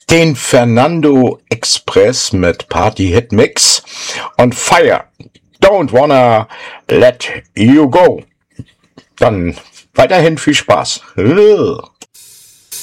den Fernando Express mit Party Hit Mix und Fire, Don't Wanna Let You Go. Dann weiterhin viel Spaß.